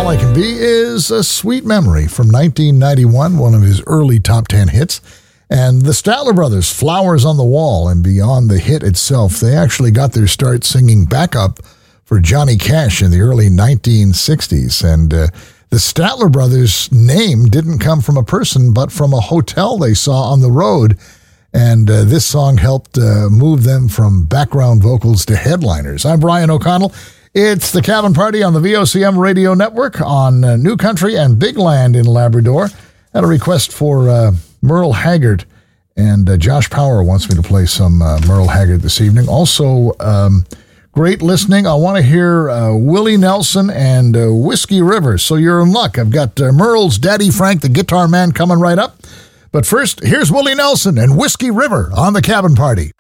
I Can Be is a sweet memory from 1991, one of his early top 10 hits. And the Statler Brothers, Flowers on the Wall, and beyond the hit itself, they actually got their start singing backup for Johnny Cash in the early 1960s. And the Statler Brothers' name didn't come from a person, but from a hotel they saw on the road. And this song helped move them from background vocals to headliners. I'm Brian O'Connell. It's the Cabin Party on the VOCM Radio Network on New Country and Big Land in Labrador. Had a request for Merle Haggard, and Josh Power wants me to play some Merle Haggard this evening. Also, great listening. I want to hear Willie Nelson and Whiskey River, so you're in luck. I've got Merle's Daddy Frank, the guitar man, coming right up. But first, here's Willie Nelson and Whiskey River on the Cabin Party.